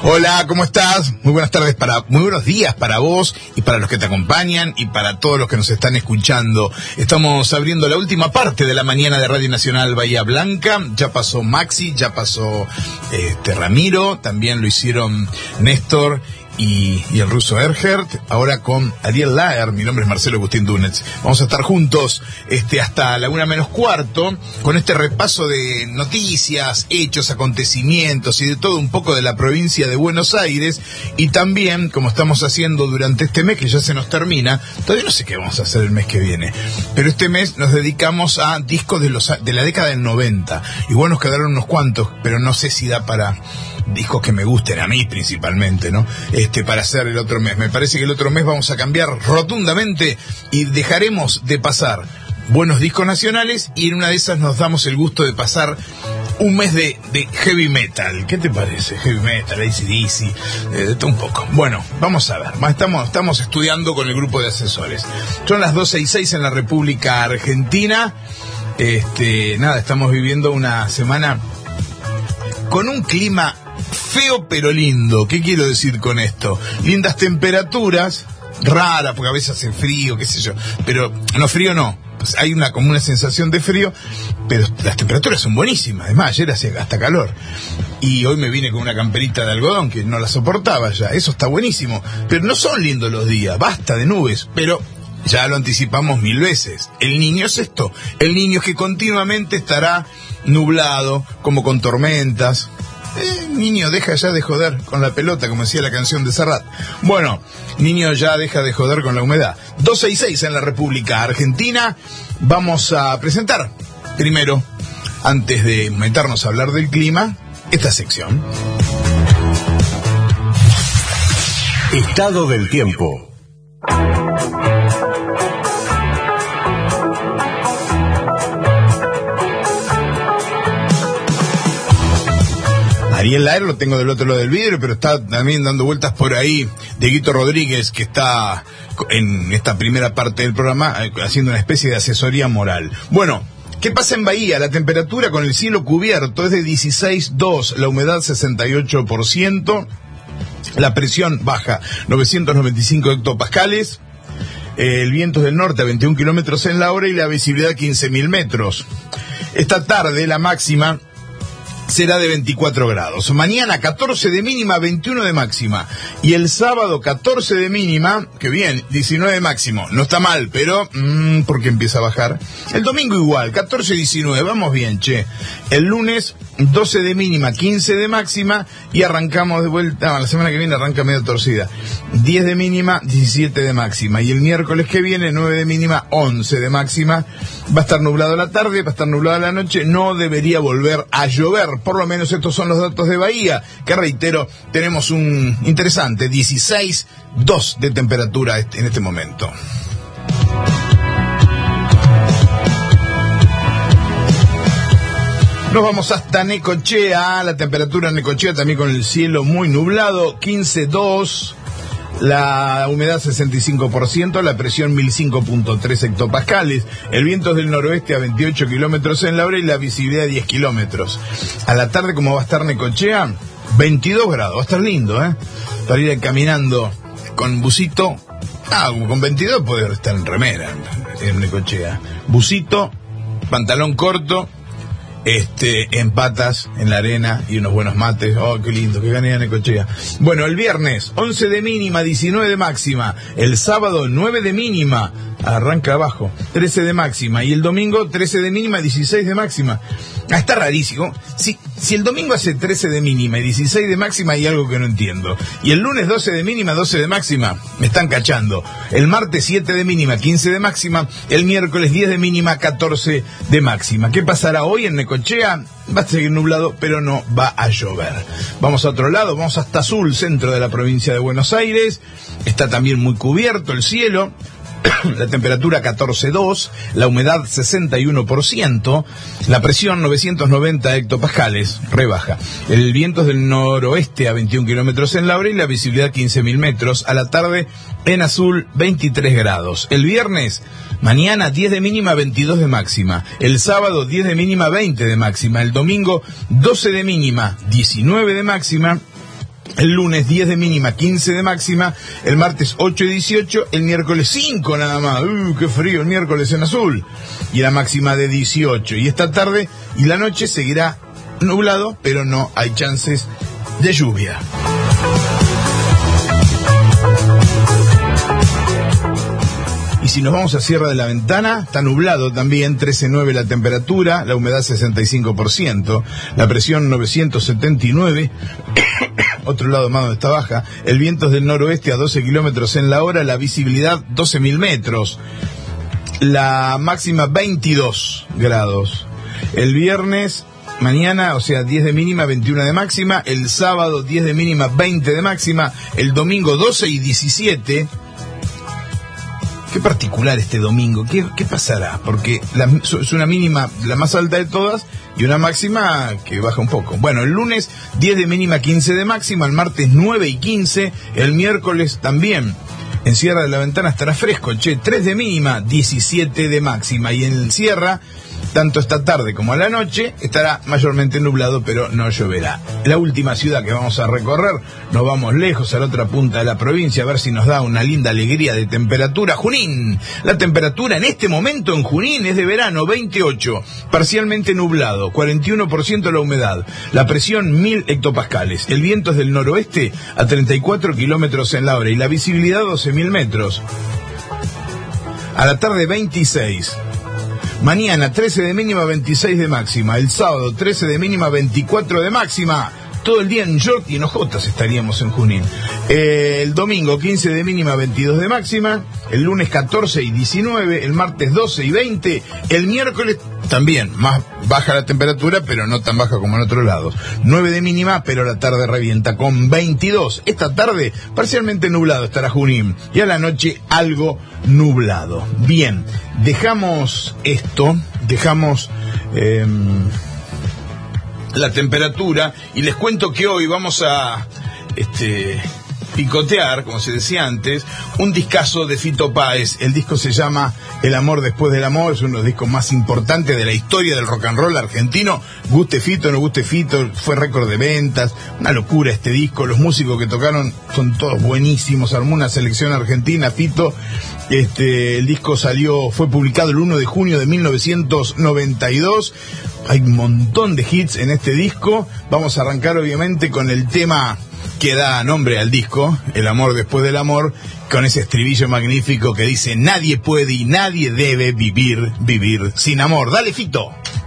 Hola, ¿cómo estás? Muy buenos días para vos y para los que te acompañan y para todos los que nos están escuchando. Estamos abriendo la última parte de la mañana de Radio Nacional Bahía Blanca. Ya pasó Maxi, ya pasó Ramiro, también lo hicieron Néstor y el ruso Erhard, ahora con Ariel Laer. Mi nombre es Marcelo Agustín Túnez. Vamos a estar juntos hasta la 1:15 con este repaso de noticias, hechos, acontecimientos y de todo un poco de la provincia de Buenos Aires, y también, como estamos haciendo durante este mes que ya se nos termina, todavía no sé qué vamos a hacer el mes que viene, pero este mes nos dedicamos a discos de la década del 90. Igual nos quedaron unos cuantos, pero no sé si da para discos que me gusten a mí principalmente, ¿no? Para hacer el otro mes. Me parece que el otro mes vamos a cambiar rotundamente y dejaremos de pasar buenos discos nacionales, y en una de esas nos damos el gusto de pasar un mes de heavy metal. ¿Qué te parece? Heavy metal, AC/DC, de todo un poco. Bueno, vamos a ver. Estamos estudiando con el grupo de asesores. Son las 12:06 en la República Argentina. Estamos viviendo una semana con un clima feo pero lindo. ¿Qué quiero decir con esto? Lindas temperaturas, raras, porque a veces hace frío, qué sé yo, pero no, frío no, pues hay como una sensación de frío, pero las temperaturas son buenísimas. Además, ayer hacía hasta calor, y hoy me vine con una camperita de algodón que no la soportaba ya. Eso está buenísimo, pero no son lindos los días, basta de nubes. Pero ya lo anticipamos 1000 veces. El niño es esto, el niño es que continuamente estará nublado, como con tormentas. Niño, deja ya de joder con la pelota, como decía la canción de Serrat. Bueno, niño, ya deja de joder con la humedad. 12:06 en la República Argentina. Vamos a presentar primero, antes de meternos a hablar del clima, esta sección. Estado del tiempo. Ariel Laer lo tengo del otro lado del vidrio, pero está también dando vueltas por ahí Dieguito Rodríguez, que está en esta primera parte del programa haciendo una especie de asesoría moral. Bueno, ¿qué pasa en Bahía? La temperatura con el cielo cubierto es de 16,2, la humedad 68%, la presión baja 995 hectopascales, el viento es del norte a 21 kilómetros en la hora y la visibilidad 15.000 metros. Esta tarde la máxima será de 24 grados. Mañana 14 de mínima, 21 de máxima. Y el sábado 14 de mínima, que bien, 19 de máximo. No está mal, pero porque empieza a bajar. El domingo igual, 14 y 19, vamos bien, che. El lunes 12 de mínima, 15 de máxima, y arrancamos de vuelta. La semana que viene arranca medio torcida. 10 de mínima, 17 de máxima. Y el miércoles que viene, 9 de mínima, 11 de máxima. Va a estar nublado la tarde, va a estar nublado la noche. No debería volver a llover. Por lo menos estos son los datos de Bahía, que reitero, tenemos un interesante 16,2 de temperatura en este momento. Nos vamos hasta Necochea. La temperatura en Necochea también con el cielo muy nublado, 15,2. La humedad 65%, la presión 1005.3 hectopascales, el viento es del noroeste a 28 kilómetros en la hora y la visibilidad 10 kilómetros. A la tarde, como va a estar Necochea, 22 grados, va a estar lindo, para ir caminando con busito. Con 22 puede estar en remera en Necochea. Busito, pantalón corto, en patas, en la arena y unos buenos mates. Oh, qué lindo, qué gané de Necochea. Bueno, el viernes 11 de mínima, 19 de máxima. El sábado 9 de mínima, arranca abajo, 13 de máxima. Y el domingo 13 de mínima, 16 de máxima. Está rarísimo. Si el domingo hace 13 de mínima y 16 de máxima, hay algo que no entiendo. Y el lunes 12 de mínima, 12 de máxima, me están cachando. El martes 7 de mínima, 15 de máxima. El miércoles 10 de mínima, 14 de máxima. ¿Qué pasará hoy en Necochea? Va a seguir nublado, pero no va a llover. Vamos a otro lado, vamos hasta Azul, centro de la provincia de Buenos Aires. Está también muy cubierto el cielo. La temperatura 14,2, la humedad 61%, la presión 990 hectopascales, rebaja. El viento es del noroeste a 21 kilómetros en la hora y la visibilidad 15.000 metros. A la tarde en Azul 23 grados. El viernes, mañana 10 de mínima, 22 de máxima. El sábado 10 de mínima, 20 de máxima. El domingo 12 de mínima, 19 de máxima. El lunes 10 de mínima, 15 de máxima. El martes 8 y 18. El miércoles 5 nada más. ¡Qué frío el miércoles en azul! Y la máxima de 18. Y esta tarde y la noche seguirá nublado, pero no hay chances de lluvia. Y si nos vamos a Sierra de la Ventana, está nublado también, 13,9 la temperatura, la humedad 65%, la presión 979, otro lado más donde está baja, el viento es del noroeste a 12 kilómetros en la hora, la visibilidad 12.000 metros, la máxima 22 grados. El viernes, mañana, o sea, 10 de mínima, 21 de máxima, el sábado 10 de mínima, 20 de máxima, el domingo 12 y 17. Qué particular este domingo, ¿qué pasará? Porque es una mínima, la más alta de todas, y una máxima que baja un poco. Bueno, el lunes 10 de mínima, 15 de máxima, el martes 9 y 15, el miércoles también. En Sierra de la Ventana estará fresco, 3 de mínima, 17 de máxima, y en Sierra, tanto esta tarde como a la noche, estará mayormente nublado, pero no lloverá. La última ciudad que vamos a recorrer, nos vamos lejos, a la otra punta de la provincia, a ver si nos da una linda alegría de temperatura. Junín, la temperatura en este momento en Junín es de verano, 28, parcialmente nublado, 41% la humedad, la presión 1000 hectopascales, el viento es del noroeste a 34 kilómetros en la hora y la visibilidad 12.000 metros. A la tarde 26. Mañana 13 de mínima, 26 de máxima. El sábado 13 de mínima, 24 de máxima. Todo el día en short y en ojotas estaríamos en Junín. El domingo 15 de mínima, 22 de máxima. El lunes 14 y 19. El martes 12 y 20. El miércoles también más baja la temperatura, pero no tan baja como en otros lados. 9 de mínima, pero la tarde revienta con 22. Esta tarde parcialmente nublado estará Junín. Y a la noche algo nublado. Bien, dejamos esto, dejamos la temperatura y les cuento que hoy vamos a picotear, como se decía antes, un discazo de Fito Páez. El disco se llama El amor después del amor, es uno de los discos más importantes de la historia del rock and roll argentino. Guste Fito, no guste Fito, fue récord de ventas, una locura este disco. Los músicos que tocaron son todos buenísimos, armó una selección argentina, Fito. El disco fue publicado el 1 de junio de 1992. Hay un montón de hits en este disco. Vamos a arrancar obviamente con el tema que da nombre al disco, El amor después del amor, con ese estribillo magnífico que dice: nadie puede y nadie debe vivir sin amor. Dale, Fito.